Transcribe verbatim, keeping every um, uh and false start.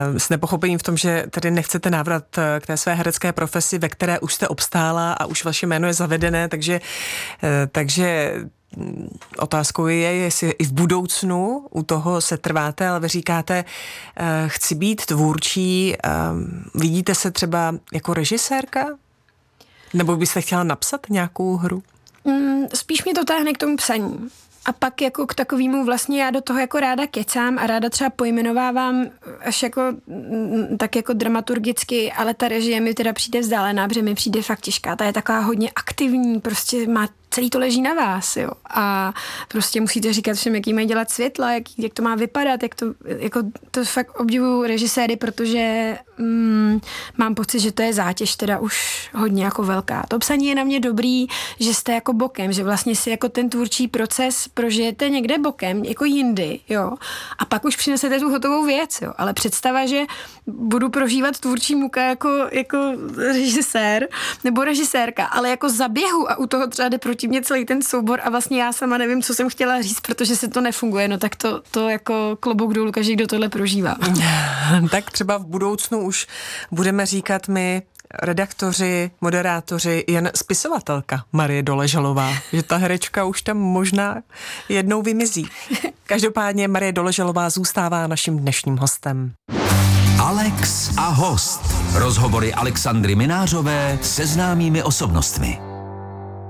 S nepochopením v tom, že tedy nechcete návrat k té své herecké profesi, ve které už jste obstála a už vaše jméno je zavedené, takže, takže otázkou je, jestli i v budoucnu u toho se trváte, ale vy říkáte, chci být tvůrčí, vidíte se třeba jako režisérka? Nebo byste chtěla napsat nějakou hru? Mm, spíš mě to táhne k tomu psaní. A pak jako k takovému vlastně já do toho jako ráda kecám a ráda třeba pojmenovávám až jako tak jako dramaturgicky, ale ta režie mi teda přijde vzdálená, protože mi přijde fakt těžká. Ta je taková hodně aktivní, prostě má celý to leží na vás, jo. A prostě musíte říkat všem, jaký mají dělat světla, jak, jak to má vypadat, jak to, jako to fakt obdivuju režiséry, protože mm, mám pocit, že to je zátěž teda už hodně jako velká. To psaní je na mě dobrý, že jste jako bokem, že vlastně si jako ten tvůrčí proces prožijete někde bokem, jako jindy, jo. A pak už přinesete tu hotovou věc, jo. Ale představa, že budu prožívat tvůrčí muka jako, jako režisér nebo režisérka, ale jako za běhu a u toho třeba jde proti mě celý ten soubor a vlastně já sama nevím, co jsem chtěla říct, protože se to nefunguje, no tak to, to jako klobouk dolů každý, kdo tohle prožívá. Tak třeba v budoucnu už budeme říkat my redaktoři, moderátoři, jen spisovatelka Marie Doležalová, že ta herečka už tam možná jednou vymizí. Každopádně Marie Doležalová zůstává naším dnešním hostem. Alex a host. Rozhovory Alexandry Minářové se známými osobnostmi.